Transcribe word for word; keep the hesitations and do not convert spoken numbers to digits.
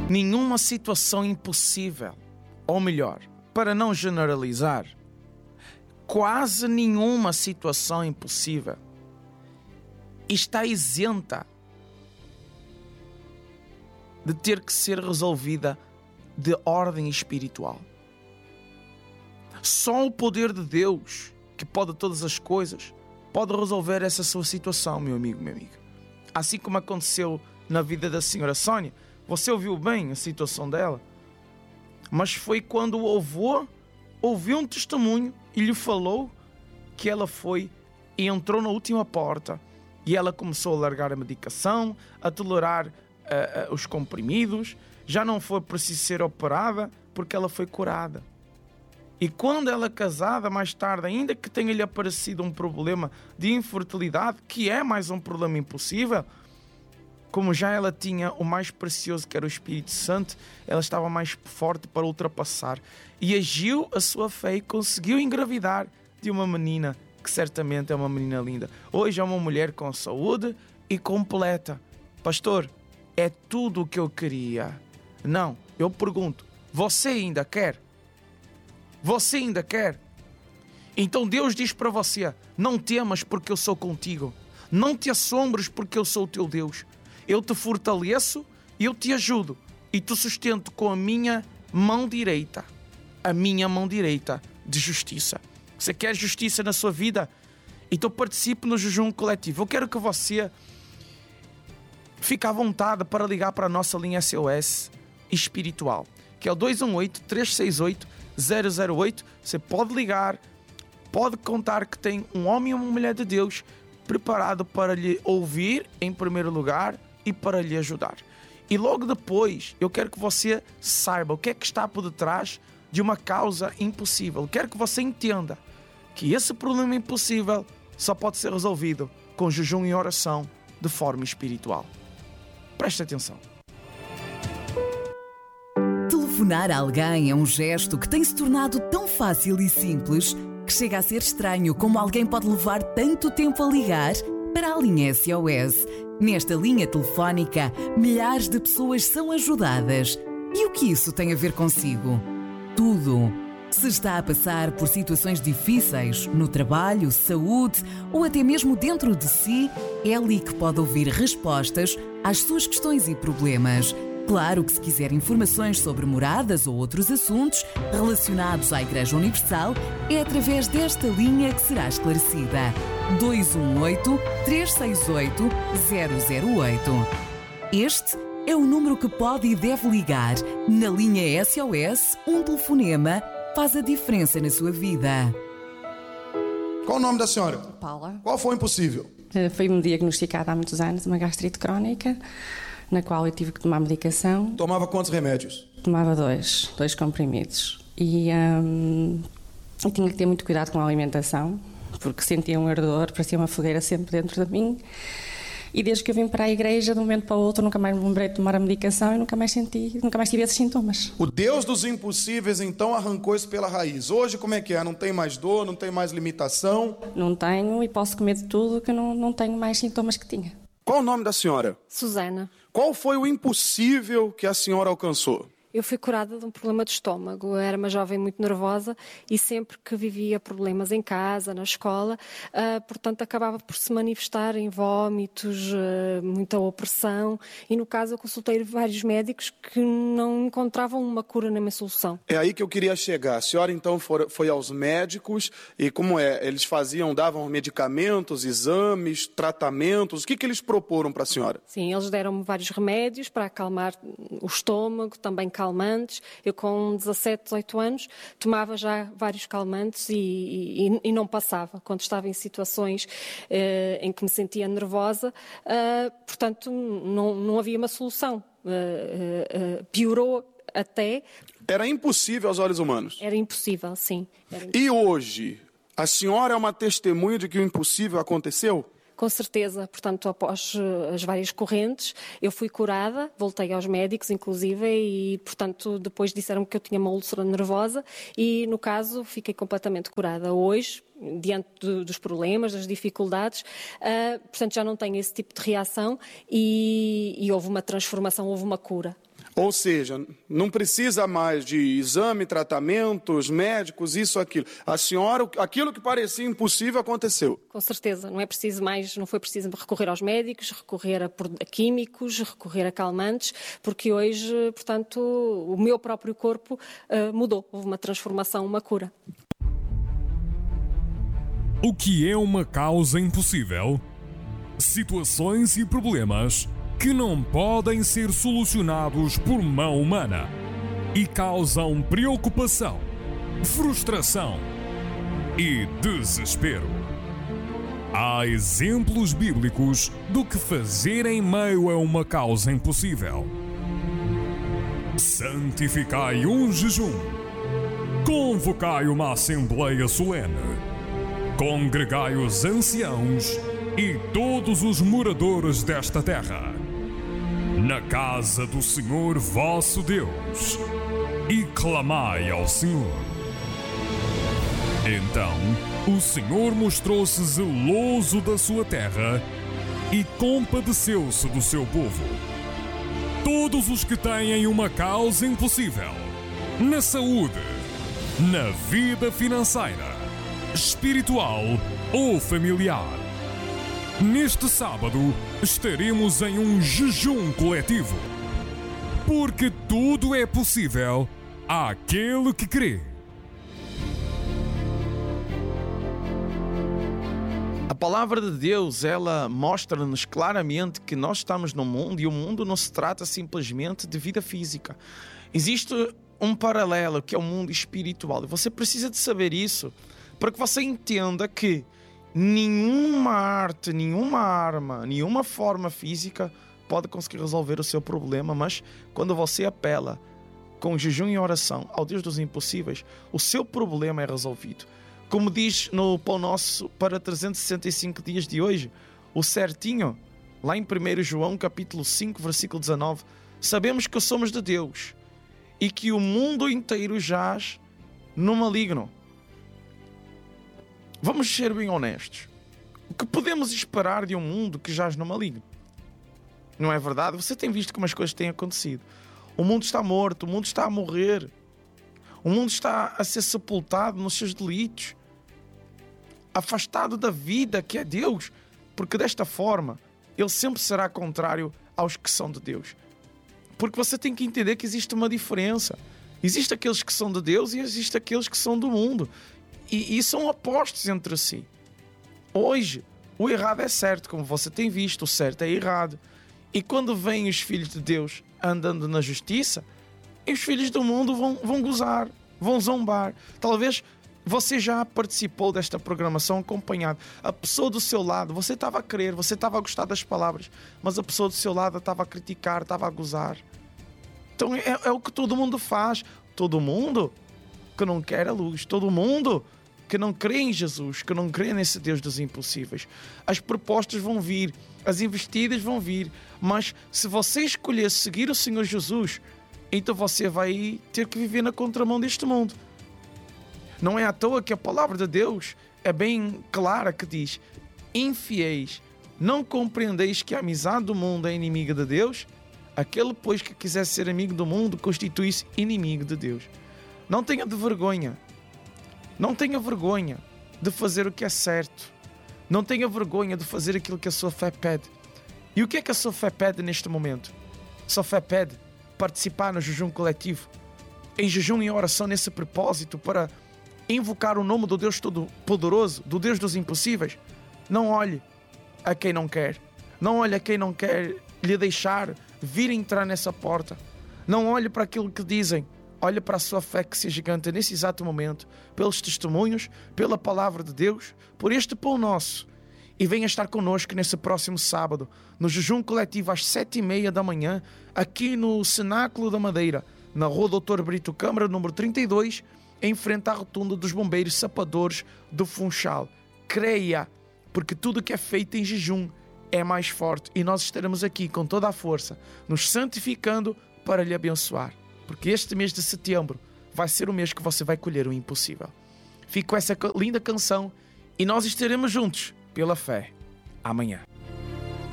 nenhuma situação impossível, ou melhor, para não generalizar, quase nenhuma situação impossível está isenta de ter que ser resolvida de ordem espiritual. Só o poder de Deus, que pode todas as coisas, pode resolver essa sua situação, meu amigo, minha amiga. Assim como aconteceu na vida da senhora Sónia, você ouviu bem a situação dela, mas foi quando o avô ouviu um testemunho e lhe falou que ela foi e entrou na última porta e ela começou a largar a medicação, a tolerar uh, uh, os comprimidos, já não foi preciso ser operada porque ela foi curada. E quando ela é casada, mais tarde, ainda que tenha-lhe aparecido um problema de infertilidade, que é mais um problema impossível, como já ela tinha o mais precioso, que era o Espírito Santo, ela estava mais forte para ultrapassar. E agiu a sua fé e conseguiu engravidar de uma menina, que certamente é uma menina linda. Hoje é uma mulher com saúde e completa. Pastor, é tudo o que eu queria. Não, eu pergunto, você ainda quer? Você ainda quer? Então Deus diz para você, não temas porque eu sou contigo. Não te assombres porque eu sou o teu Deus. Eu te fortaleço e eu te ajudo. E te sustento com a minha mão direita. A minha mão direita de justiça. Você quer justiça na sua vida? Então participe no jejum coletivo. Eu quero que você fique à vontade para ligar para a nossa linha S O S espiritual, que é o dois um oito, três seis oito, zero zero oito. Você pode ligar, pode contar que tem um homem e uma mulher de Deus preparado para lhe ouvir em primeiro lugar e para lhe ajudar. E logo depois eu quero que você saiba o que é que está por detrás de uma causa impossível. Eu quero que você entenda que esse problema impossível só pode ser resolvido com jejum e oração de forma espiritual. Preste atenção. Telefonar a alguém é um gesto que tem se tornado tão fácil e simples que chega a ser estranho como alguém pode levar tanto tempo a ligar para a linha S O S. Nesta linha telefónica, milhares de pessoas são ajudadas. E o que isso tem a ver consigo? Tudo. Se está a passar por situações difíceis no trabalho, saúde ou até mesmo dentro de si, é ali que pode ouvir respostas às suas questões e problemas. Claro que se quiser informações sobre moradas ou outros assuntos relacionados à Igreja Universal, é através desta linha que será esclarecida. dois um oito, três seis oito, zero zero oito. Este é o número que pode e deve ligar. Na linha S O S, um telefonema faz a diferença na sua vida. Qual o nome da senhora? Paula. Qual foi o impossível? Foi-me diagnosticada há muitos anos uma gastrite crónica, na qual eu tive que tomar medicação. Tomava quantos remédios? Tomava dois, dois comprimidos. E hum, eu tinha que ter muito cuidado com a alimentação, porque sentia um ardor, parecia uma fogueira sempre dentro de mim. E desde que eu vim para a igreja, de um momento para o outro, nunca mais me lembrei de tomar a medicação e nunca mais senti, nunca mais tive esses sintomas. O Deus dos impossíveis, então, arrancou isso pela raiz. Hoje, como é que é? Não tem mais dor, não tem mais limitação? Não tenho e posso comer de tudo, que não, não tenho mais sintomas que tinha. Qual o nome da senhora? Susana. Qual foi o impossível que a senhora alcançou? Eu fui curada de um problema de estômago. Eu era uma jovem muito nervosa e sempre que vivia problemas em casa, na escola, uh, portanto, acabava por se manifestar em vómitos, uh, muita opressão. E, no caso, eu consultei vários médicos que não encontravam uma cura nem uma solução. É aí que eu queria chegar. A senhora, então, for, foi aos médicos e como é? Eles faziam, davam medicamentos, exames, tratamentos. O que, que eles proporam para a senhora? Sim, eles deram-me vários remédios para acalmar o estômago, também calmantes. Eu com dezassete, dezoito anos tomava já vários calmantes e, e, e não passava quando estava em situações eh, em que me sentia nervosa, uh, portanto não, não havia uma solução, uh, uh, uh, piorou até. Era impossível aos olhos humanos? Era impossível, sim. Era impossível. E hoje, a senhora é uma testemunha de que o impossível aconteceu? Com certeza, portanto, após as várias correntes, eu fui curada, voltei aos médicos, inclusive, e, portanto, depois disseram que eu tinha uma úlcera nervosa e, no caso, fiquei completamente curada. Hoje, diante do, dos problemas, das dificuldades, uh, portanto, já não tenho esse tipo de reação e, e houve uma transformação, houve uma cura. Ou seja, não precisa mais de exame, tratamentos, médicos, isso, aquilo. A senhora, aquilo que parecia impossível aconteceu. Com certeza, não é preciso mais, não foi preciso recorrer aos médicos, recorrer a, a químicos, recorrer a calmantes, porque hoje, portanto, o meu próprio corpo uh, mudou. Houve uma transformação, uma cura. O que é uma causa impossível? Situações e problemas que não podem ser solucionados por mão humana e causam preocupação, frustração e desespero. Há exemplos bíblicos do que fazer em meio a uma causa impossível. Santificai um jejum. Convocai uma assembleia solene. Congregai os anciãos e todos os moradores desta terra na casa do Senhor vosso Deus e clamai ao Senhor. Então o Senhor mostrou-se zeloso da sua terra e compadeceu-se do seu povo. Todos os que têm uma causa impossível, na saúde, na vida financeira, espiritual ou familiar, neste sábado estaremos em um jejum coletivo, porque tudo é possível àquele que crê. A palavra de Deus, ela mostra-nos claramente que nós estamos no mundo e o mundo não se trata simplesmente de vida física. Existe um paralelo que é o mundo espiritual e você precisa de saber isso para que você entenda que nenhuma arte, nenhuma arma, nenhuma forma física pode conseguir resolver o seu problema, mas quando você apela com jejum e oração ao Deus dos impossíveis, o seu problema é resolvido. Como diz no Pão Nosso para trezentos e sessenta e cinco dias de hoje, o certinho, lá em primeiro João capítulo cinco, versículo dezanove, sabemos que somos de Deus e que o mundo inteiro jaz no maligno. Vamos ser bem honestos. O que podemos esperar de um mundo que jaz no maligno? Não é verdade? Você tem visto como as coisas têm acontecido. O mundo está morto, o mundo está a morrer. O mundo está a ser sepultado nos seus delitos. Afastado da vida que é Deus. Porque desta forma, ele sempre será contrário aos que são de Deus. Porque você tem que entender que existe uma diferença. Existem aqueles que são de Deus e existem aqueles que são do mundo. E, e são opostos entre si. Hoje, o errado é certo, como você tem visto, o certo é errado. E quando vêm os filhos de Deus andando na justiça, os filhos do mundo vão, vão gozar, vão zombar. Talvez você já participou desta programação acompanhado. A pessoa do seu lado, você estava a querer, você estava a gostar das palavras, mas a pessoa do seu lado estava a criticar, estava a gozar. Então é, é o que todo mundo faz. Todo mundo que não quer a luz, todo mundo que não crê em Jesus, que não crê nesse Deus dos impossíveis. As propostas vão vir, as investidas vão vir, mas se você escolher seguir o Senhor Jesus, então você vai ter que viver na contramão deste mundo. Não é à toa que a palavra de Deus é bem clara que diz: infiéis, não compreendeis que a amizade do mundo é inimiga de Deus? Aquele, pois, que quiser ser amigo do mundo, constitui-se inimigo de Deus. Não tenha de vergonha. Não tenha vergonha de fazer o que é certo. Não tenha vergonha de fazer aquilo que a sua fé pede. E o que é que a sua fé pede neste momento? A sua fé pede participar no jejum coletivo, em jejum e oração nesse propósito para invocar o nome do Deus Todo-Poderoso, do Deus dos impossíveis. Não olhe a quem não quer. Não olhe a quem não quer lhe deixar vir entrar nessa porta. Não olhe para aquilo que dizem. Olhe para a sua fé que se agiganta nesse exato momento, pelos testemunhos, pela palavra de Deus, por este pão nosso. E venha estar connosco nesse próximo sábado, no jejum coletivo às sete e meia da manhã, aqui no Cenáculo da Madeira, na rua doutor Brito Câmara, número trinta e dois, em frente à rotunda dos bombeiros sapadores do Funchal. Creia, porque tudo que é feito em jejum é mais forte e nós estaremos aqui com toda a força, nos santificando para lhe abençoar. Porque este mês de setembro vai ser o mês que você vai colher o impossível. Fico com essa linda canção e nós estaremos juntos pela fé amanhã.